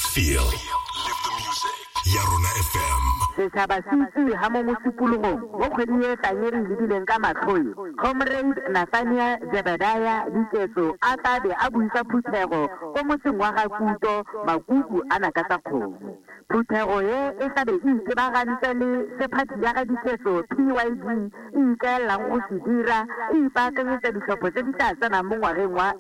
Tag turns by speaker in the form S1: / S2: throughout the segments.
S1: feel. Live the music. Yarona FM.
S2: Setšhaba se itse ha mo mosupologong mo kgweding e tlang e re lebileng ka matlhoi Comrade Nathaniel Jebediah Diketso a tla be a buisa phuthego ko motseng wa Gakuto Makuku a nakatsa kgomo. Phuthego ye e tla be e itebagantse le sephathi ya ga Diketso PYD e ikaelang go se dira e ipaakanyetsa ditlhopho tse di tla tsenang mo ngwageng wa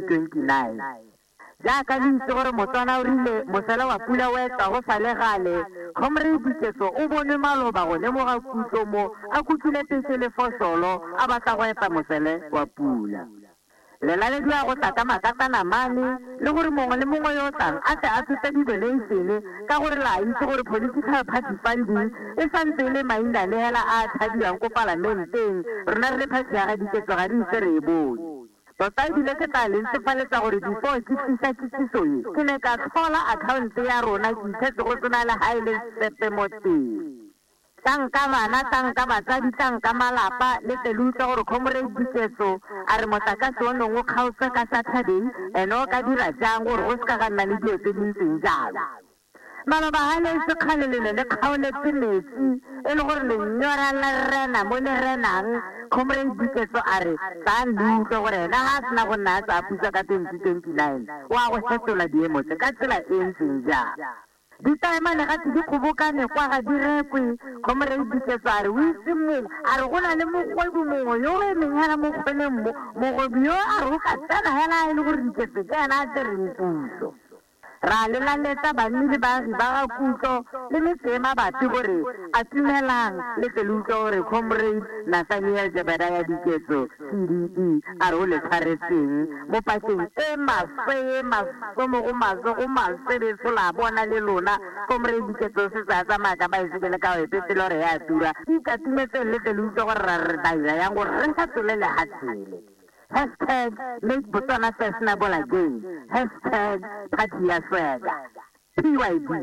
S2: 2029. Jaaka le itse gore Motswana o rile mosele wa pula o etsa go sa le gale Comrade Diketso o bone maloba gone mo Gakuto mo a kutsile pese le fosolo a batla go epa mosele wa pula. Lela le dia go tla ka makatana mane le gore mongwe le mongwe yo tlang a tle a tsetse di-donation ka gore la itse gore political party funding e santse le maina le hela a thabiwang ko parlamenteng rona re le party ya ga Diketso ga re itse re e bone. Tota ebile ke tla le ntshefaletsa gore before ke fisa kitsiso e ke ne ka tlhola account ya rona ke ithetse go tsena le ha ile sepe mo teng. Tanka bana, tanka batsadi, tanka malapa le telutse gore Comrade Diketso a re motlakase o neng o kgaotse ka Saturday ene o ka dira jang gore go se ka ga nna le dilo tse di ntseng jalo. Maloba ha le sekgale le ne le kgaoletse metsi e le gore lenyora la rena mo le renang Comrade Diketso a re tla ndutlwe gore ena ga sena go nna a tsa pusa ka 2029 wa go fetola diemo tse ka tsela e ntseng jang. Ditaemane ga tse di kgobokane kwa ga direkwe Comrade Diketso a re o itse mongwe a re go na le mogwebi mongwe yo o emeng hela mo kgweleng mo mogwebi yo a re o ka tsena hela e le gore Diketso ke ena a tsereng puso. Ra lelaletsa banni le baagi ba Gakuto le metse e mabapi gore a tumelang le telutse gore Comrade Nathaniel Jebediah Diketso CDE a re o le tshwaretseng mo pakeng e maswe mo go maswe betso la bona le lona Comrade Diketso se tsa tsamaya ka baesekele ka o epetele gore ya tura ke ikatumetseng le telutse gore ra re daira yang gore re sa tswelele hatsele. Hashtag make Botswana fashionable again. Hashtag party ya swagger. PYD.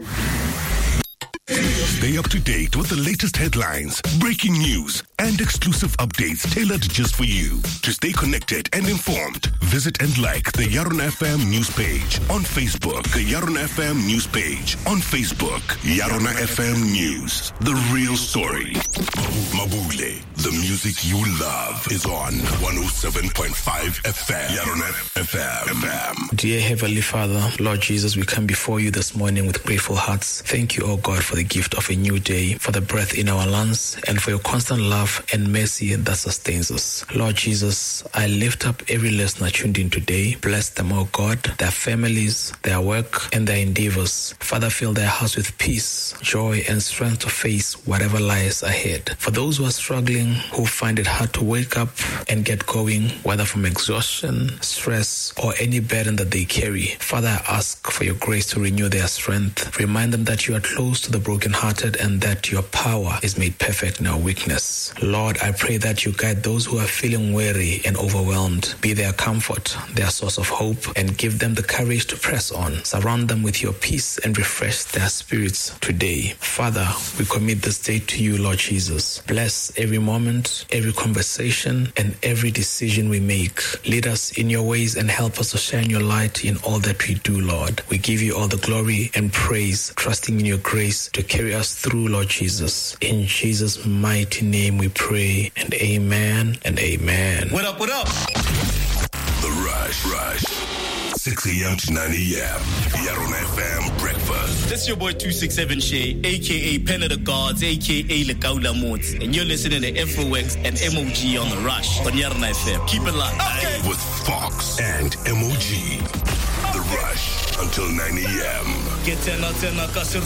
S1: Stay up to date with the latest headlines, breaking news, and exclusive updates tailored just for you. To stay connected and informed, visit and like the Yarona FM news page on Facebook. The Yarona FM news page on Facebook. Yarona FM News. The real story. Mabule. The music you love is on 107.5 FM. Yarona FM.
S3: Dear Heavenly Father, Lord Jesus, we come before you this morning with grateful hearts. Thank you, O God, for the gift of a new day, for the breath in our lungs, and for your constant love and mercy that sustains us. Lord Jesus, I lift up every listener tuned in today. Bless them, O God, their families, their work, and their endeavors. Father, fill their hearts with peace, joy, and strength to face whatever lies ahead. For those who are struggling, who find it hard to wake up and get going, whether from exhaustion, stress, or any burden that they carry, Father, I ask for your grace to renew their strength. Remind them that you are close to the brokenhearted and that your power is made perfect in our weakness. Lord, I pray that you guide those who are feeling weary and overwhelmed. Be their comfort, their source of hope, and give them the courage to press on. Surround them with your peace and refresh their spirits today. Father, we commit this day to you, Lord Jesus. Bless every moment, every conversation, and every decision we make. Lead us in your ways and help us to shine your light in all that we do, Lord. We give you all the glory and praise, trusting in your grace to carry us through, Lord Jesus. In Jesus' mighty name we pray, and amen and amen.
S4: What up, what up?
S1: The Rush. 6 a.m. to 9 a.m. Yarona FM breakfast.
S4: This is your boy 267 Shay, a.k.a. Pen of the Gods, a.k.a. Lekaula Mods. And you're listening to FOX and MOG on The Rush on Yarona FM. Keep it locked.
S1: Okay. With Fox and MOG. The Rush until 9 a.m.
S4: Get 10 kasi